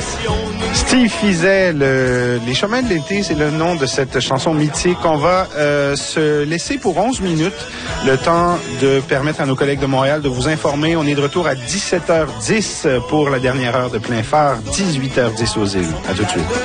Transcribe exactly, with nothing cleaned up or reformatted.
Steve Fiset, le, Les chemins de l'été, c'est le nom de cette chanson mythique. On va euh, se laisser pour onze minutes le temps de permettre à nos collègues de Montréal de vous informer. On est de retour à dix-sept heures dix pour la dernière heure de plein phare, dix-huit heures dix aux îles. À tout de suite.